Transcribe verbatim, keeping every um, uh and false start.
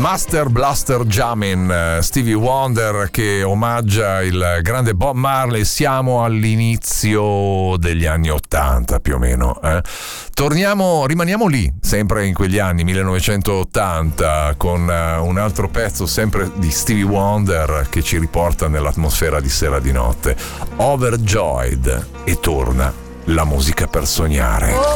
Master Blaster Jammin', Stevie Wonder che omaggia il grande Bob Marley. Siamo all'inizio degli anni ottanta più o meno, eh? Torniamo, rimaniamo lì, sempre in quegli anni, millenovecentottanta, con uh, un altro pezzo sempre di Stevie Wonder che ci riporta nell'atmosfera di Sera di Notte, Overjoyed, e torna la musica per sognare.